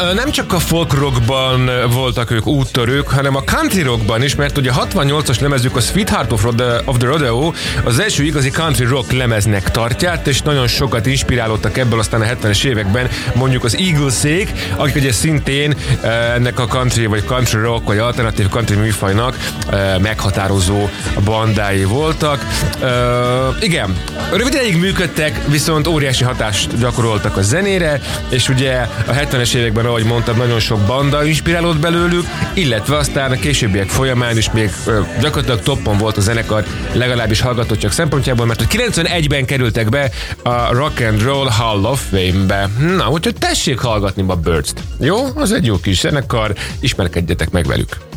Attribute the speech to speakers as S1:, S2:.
S1: Nem csak a folk rockban voltak ők úttörők, hanem a country rockban is, mert ugye a 68-as lemezük a Sweetheart of the Rodeo az első igazi country rock lemeznek tartják, és nagyon sokat inspirálódtak ebből aztán a 70-es években, mondjuk az Eaglesék, akik ugye szintén ennek a country vagy country rock vagy alternatív country műfajnak meghatározó bandái voltak. Igen, rövid ideig működtek, viszont óriási hatást gyakoroltak a zenére, és ugye a 70-es években, ahogy mondtam, nagyon sok banda inspirálódott belőlük, illetve aztán a későbbiek folyamán is még gyakorlatilag toppon volt a zenekar, legalábbis hallgatottság szempontjából, mert hogy 91-ben kerültek be a Rock and Roll Hall of Fame-be. Na, úgyhogy tessék hallgatni a Birds-t. Jó? Az egy jó kis zenekar, ismerkedjetek meg velük.